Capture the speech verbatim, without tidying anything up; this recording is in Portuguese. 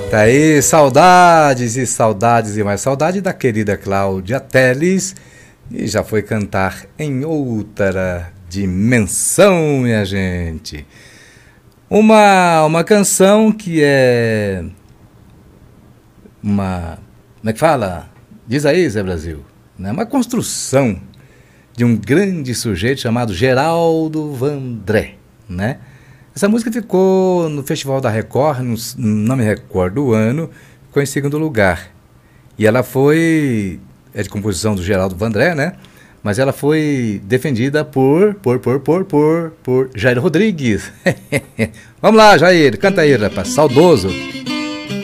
Tá aí, saudades e saudades e mais saudade da querida Cláudia Telles, e já foi cantar em outra dimensão, minha gente. Uma, uma canção que é uma, como é que fala? Diz aí, Zé Brasil, né? Uma construção de um grande sujeito chamado Geraldo Vandré, né? Essa música ficou no Festival da Record, não, não me recordo o ano, ficou em segundo lugar. E ela foi, é de composição do Geraldo Vandré, né? Mas ela foi defendida por, por, por, por, por, por Jair Rodrigues. Vamos lá, Jair, canta aí, rapaz, saudoso.